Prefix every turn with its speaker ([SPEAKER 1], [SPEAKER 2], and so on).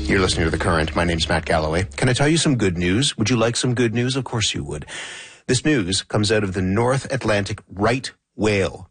[SPEAKER 1] You're listening to The Current. My name's Matt Galloway. Can I tell you some good news? Would you like some good news? Of course you would. This news comes out of the North Atlantic right whale